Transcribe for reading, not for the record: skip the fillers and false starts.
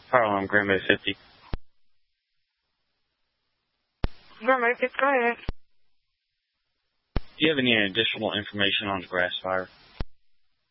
Fire alarm, Grand Bay 50. Grand Bay 50, go ahead. Do you have any additional information on the grass fire?